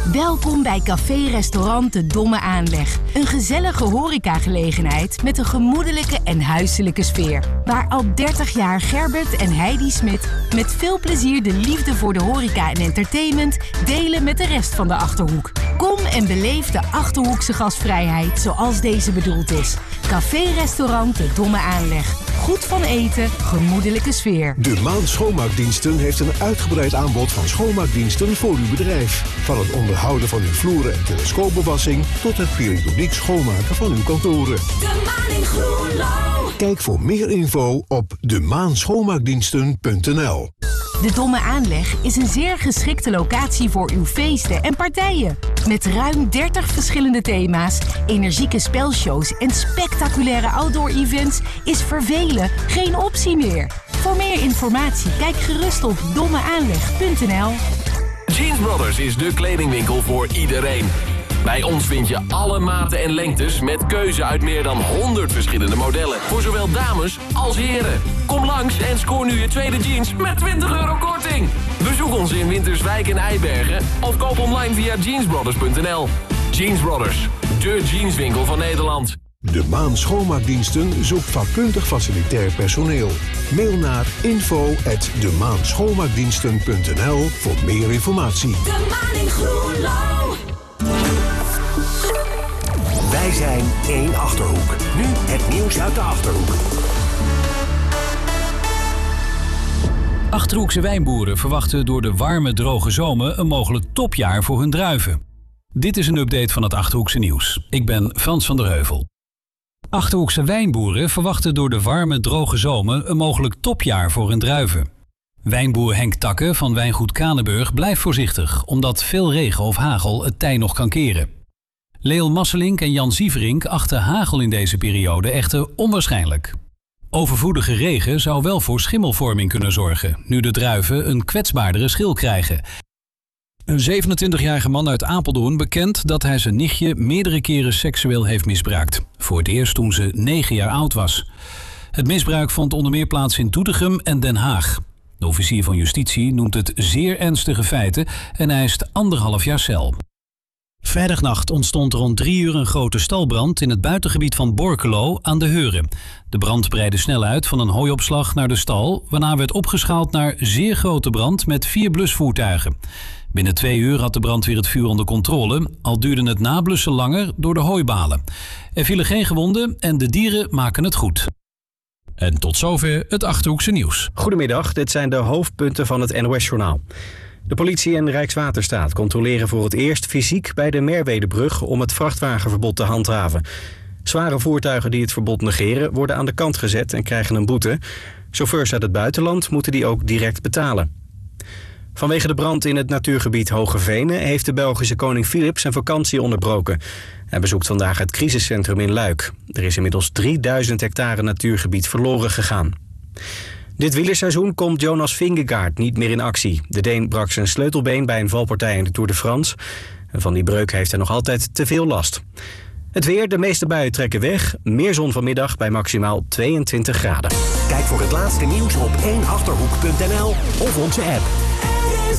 Welkom bij café-restaurant De Domme Aanleg. Een gezellige horecagelegenheid met een gemoedelijke en huiselijke sfeer. Waar al 30 jaar Gerbert en Heidi Smit met veel plezier de liefde voor de horeca en entertainment delen met de rest van de Achterhoek. Kom en beleef de Achterhoekse gastvrijheid zoals deze bedoeld is. Café-restaurant De Domme Aanleg. Goed van eten, gemoedelijke sfeer. De Maan Schoonmaakdiensten heeft een uitgebreid aanbod van schoonmaakdiensten voor uw bedrijf. Van het onderhouden van uw vloeren en telescoopbewassing tot het periodiek schoonmaken van uw kantoren. De Maan in Groenlo. Kijk voor meer info op demaanschoonmaakdiensten.nl. De Domme Aanleg is een zeer geschikte locatie voor uw feesten en partijen. Met ruim 30 verschillende thema's, energieke spelshows en spectaculaire outdoor-events is vervelen geen optie meer. Voor meer informatie kijk gerust op dommeaanleg.nl. Jeans Brothers is de kledingwinkel voor iedereen. Bij ons vind je alle maten en lengtes met keuze uit meer dan 100 verschillende modellen. Voor zowel dames als heren. Kom langs en scoor nu je tweede jeans met €20 korting. Bezoek ons in Winterswijk en Eibergen of koop online via jeansbrothers.nl. Jeans Brothers, de jeanswinkel van Nederland. De Maan Schoonmaakdiensten zoekt vakkundig facilitair personeel. Mail naar info@demaanschoonmaakdiensten.nl voor meer informatie. De Maan in Groenlo. Wij zijn één Achterhoek. Nu het nieuws uit de Achterhoek. Achterhoekse wijnboeren verwachten door de warme, droge zomer een mogelijk topjaar voor hun druiven. Dit is een update van het Achterhoekse nieuws. Ik ben Frans van der Heuvel. Achterhoekse wijnboeren verwachten door de warme, droge zomer een mogelijk topjaar voor hun druiven. Wijnboer Henk Takke van Wijngoed Kranenburg blijft voorzichtig, omdat veel regen of hagel het tij nog kan keren. Leel Masselink en Jan Sieverink achten hagel in deze periode echter onwaarschijnlijk. Overvloedige regen zou wel voor schimmelvorming kunnen zorgen, nu de druiven een kwetsbaardere schil krijgen. Een 27-jarige man uit Apeldoorn bekent dat hij zijn nichtje meerdere keren seksueel heeft misbruikt. Voor het eerst toen ze 9 jaar oud was. Het misbruik vond onder meer plaats in Doetinchem en Den Haag. De officier van justitie noemt het zeer ernstige feiten en eist 1,5 jaar cel. Vrijdagnacht ontstond rond 3 uur een grote stalbrand in het buitengebied van Borculo aan de Heuren. De brand breidde snel uit van een hooiopslag naar de stal, waarna werd opgeschaald naar zeer grote brand met 4 blusvoertuigen. Binnen 2 uur had de brandweer het vuur onder controle, al duurde het nablussen langer door de hooibalen. Er vielen geen gewonden en de dieren maken het goed. En tot zover het Achterhoekse nieuws. Goedemiddag, dit zijn de hoofdpunten van het NOS-journaal. De politie en Rijkswaterstaat controleren voor het eerst fysiek bij de Merwedebrug om het vrachtwagenverbod te handhaven. Zware voertuigen die het verbod negeren worden aan de kant gezet en krijgen een boete. Chauffeurs uit het buitenland moeten die ook direct betalen. Vanwege de brand in het natuurgebied Hoge Venen heeft de Belgische koning Filip zijn vakantie onderbroken. Hij bezoekt vandaag het crisiscentrum in Luik. Er is inmiddels 3000 hectare natuurgebied verloren gegaan. Dit wielerseizoen komt Jonas Vingegaard niet meer in actie. De Deen brak zijn sleutelbeen bij een valpartij in de Tour de France. En van die breuk heeft hij nog altijd te veel last. Het weer, de meeste buien trekken weg. Meer zon vanmiddag bij maximaal 22 graden. Kijk voor het laatste nieuws op 1achterhoek.nl of onze app.